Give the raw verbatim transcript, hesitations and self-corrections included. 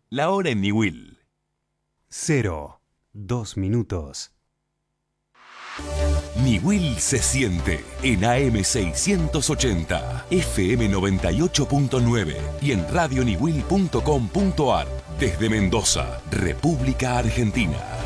La hora en Niwil. Cero, dos minutos. Niwil se siente en A M seiscientos ochenta, F M noventa y ocho punto nueve y en radio niwil punto com punto ar. Desde Mendoza, República Argentina.